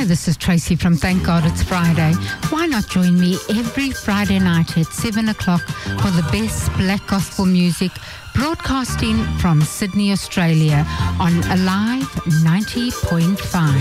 Hi, this is Tracy from Thank God It's Friday. Why not join me every Friday night at 7 o'clock for the best black gospel music broadcasting from Sydney, Australia on Alive 90.5.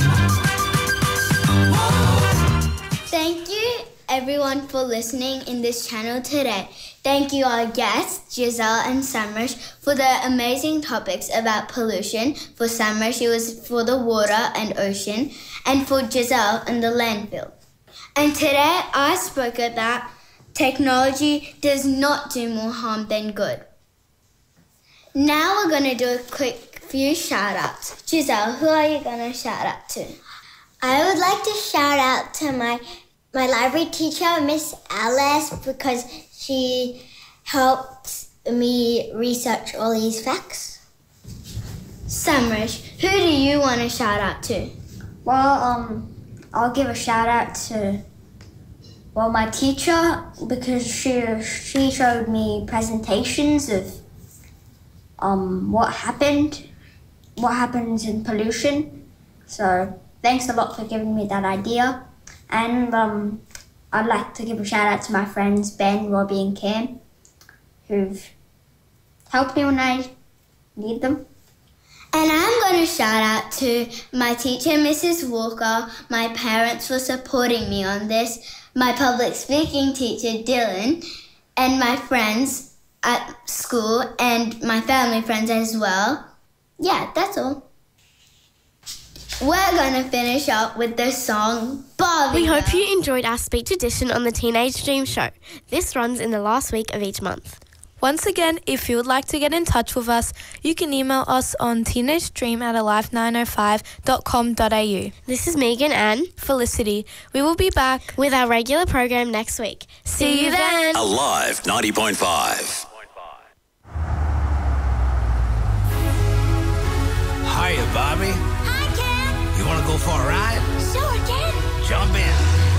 Thank you everyone for listening in this channel today. Thank you our guests, Giselle and Summer, for their amazing topics about pollution. For Summer, she was for the water and ocean, and for Giselle and the landfill. And today I spoke about technology does not do more harm than good. Now we're going to do a quick few shout-outs. Giselle, who are you going to shout out to? I would like to shout out to my library teacher, Miss Alice, because she helped me research all these facts. Summers, who do you want to shout out to? Well, I'll give a shout out to, my teacher, because she showed me presentations of what happens in pollution. So thanks a lot for giving me that idea. And I'd like to give a shout out to my friends Ben, Robbie and Cam, who've helped me when I need them. And I'm going to shout out to my teacher, Mrs. Walker, my parents for supporting me on this, my public speaking teacher, Dylan, and my friends at school and my family friends as well. Yeah, that's all. We're going to finish up with the song Barbie. We hope you enjoyed our speech edition on the Teenage Dream Show. This runs in the last week of each month. Once again, if you would like to get in touch with us, you can email us on teenagedream@alive905.com.au. This is Megan and Felicity. We will be back with our regular program next week. See you then. Alive 90.5. Hiya, Bobby. Hi, Ken. You want to go for a ride? Sure, Ken. Jump in.